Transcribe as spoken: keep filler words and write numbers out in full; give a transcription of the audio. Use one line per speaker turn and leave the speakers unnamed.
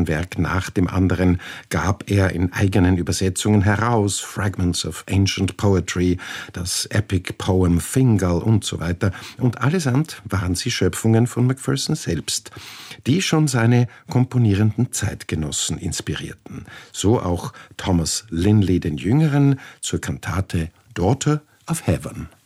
ein Werk nach dem anderen gab er in eigenen Übersetzungen heraus, Fragments of Ancient Poetry, das Epic Poem Fingal und so weiter. Und allesamt waren sie Schöpfungen von Macpherson selbst, die schon seine komponierenden Zeitgenossen inspirierten. So auch Thomas Linley den Jüngeren zur Kantate Daughter of Heaven.